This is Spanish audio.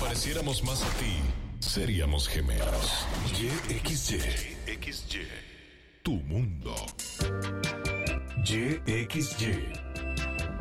pareciéramos más a ti, seríamos gemelos. YXY. Tu mundo. YXY.